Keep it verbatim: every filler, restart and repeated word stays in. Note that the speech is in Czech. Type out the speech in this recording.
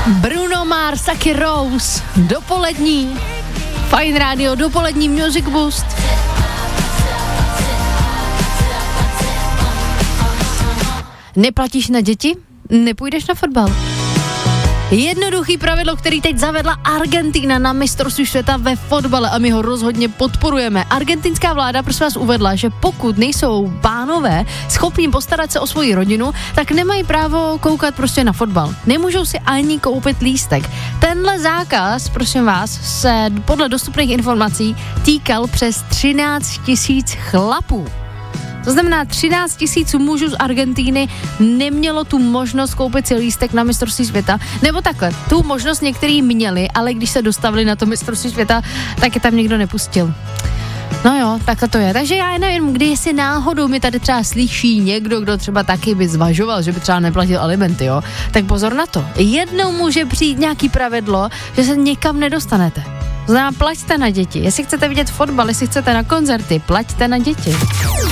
Bruno Mars, taky Rose, dopolední, Fajn rádio, dopolední Music Boost. Neplatíš na děti? Nepůjdeš na fotbal. Jednoduchý pravidlo, který teď zavedla Argentina na mistrovství světa ve fotbale a my ho rozhodně podporujeme. Argentinská vláda prosím vás uvedla, že pokud nejsou pánové schopni postarat se o svoji rodinu, tak nemají právo koukat prostě na fotbal. Nemůžou si ani koupit lístek. Tenhle zákaz, prosím vás, se podle dostupných informací týkal přes třináct tisíc chlapů. To znamená, třináct tisíc mužů z Argentíny nemělo tu možnost koupit si lístek na mistrovství světa. Nebo takhle, tu možnost některý měli, ale když se dostavili na to mistrovství světa, tak je tam nikdo nepustil. No jo, takhle to je. Takže já nevím, kdy jestli náhodou mi tady třeba slyší někdo, kdo třeba taky by zvažoval, že by třeba neplatil alimenty, jo. Tak pozor na to. Jednou může přijít nějaký pravidlo, že se někam nedostanete. To znamená, plaťte na děti. Jestli chcete vidět fotbal, jestli chcete na koncerty, plaťte na děti.